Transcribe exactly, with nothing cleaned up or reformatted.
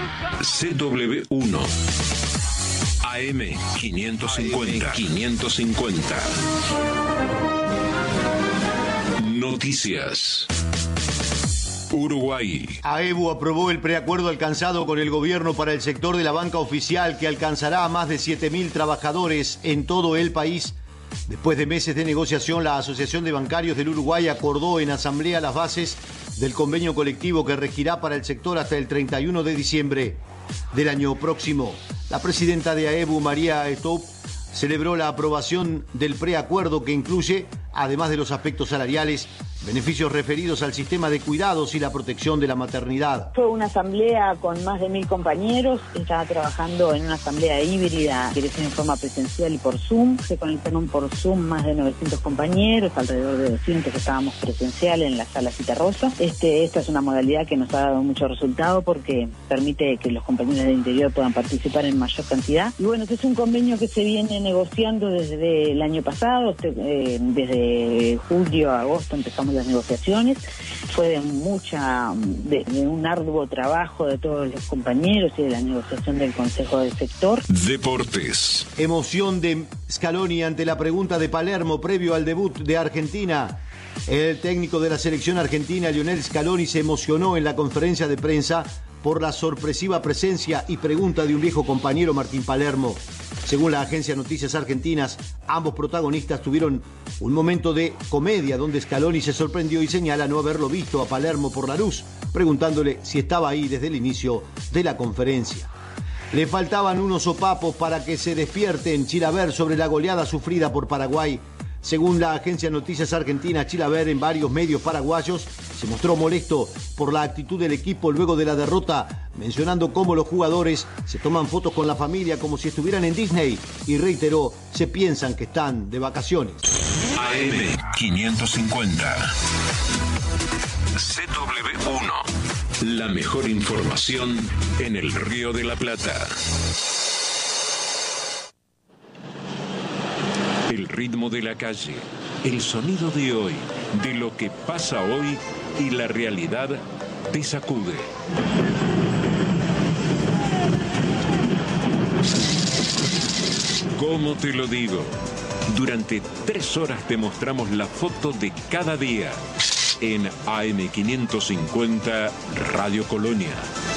C W uno. A M quinientos cincuenta. quinientos cincuenta. Noticias. Uruguay. AEBU aprobó el preacuerdo alcanzado con el gobierno para el sector de la banca oficial, que alcanzará a más de siete mil trabajadores en todo el país. Después de meses de negociación, la Asociación de Bancarios del Uruguay acordó en asamblea las bases del convenio colectivo que regirá para el sector hasta el treinta y uno de diciembre del año próximo. La presidenta de AEBU, María Stoup, celebró la aprobación del preacuerdo, que incluye, además de los aspectos salariales, beneficios referidos al sistema de cuidados y la protección de la maternidad. Fue una asamblea con más de mil compañeros. Estaba trabajando en una asamblea híbrida que en forma presencial y por Zoom. Se conectaron por Zoom más de novecientos compañeros, alrededor de doscientos que estábamos presencial en la sala Cita Rosa. Este, esta es una modalidad que nos ha dado mucho resultado porque permite que los compañeros del interior puedan participar en mayor cantidad. Y bueno, este es un convenio que se viene negociando desde el año pasado, eh, desde julio a agosto empezamos las negociaciones. Fue de mucha, de, de un arduo trabajo de todos los compañeros y de la negociación del Consejo del Sector. Deportes. Emoción de Scaloni ante la pregunta de Palermo previo al debut de Argentina. El técnico de la selección argentina, Lionel Scaloni, se emocionó en la conferencia de prensa por la sorpresiva presencia y pregunta de un viejo compañero, Martín Palermo. Según la agencia Noticias Argentinas, ambos protagonistas tuvieron un momento de comedia donde Scaloni se sorprendió y señala no haberlo visto a Palermo por la luz, preguntándole si estaba ahí desde el inicio de la conferencia. Le faltaban unos sopapos para que se despierte en Chilaver sobre la goleada sufrida por Paraguay. Según la agencia Noticias Argentinas, Chilaver en varios medios paraguayos se mostró molesto por la actitud del equipo luego de la derrota, mencionando cómo los jugadores se toman fotos con la familia como si estuvieran en Disney, y reiteró, se piensan que están de vacaciones. A M quinientos cincuenta. C W uno. La mejor información en el Río de la Plata. El ritmo de la calle, el sonido de hoy, de lo que pasa hoy y la realidad te sacude. ¿Cómo te lo digo? Durante tres horas te mostramos la foto de cada día en A M quinientos cincuenta Radio Colonia.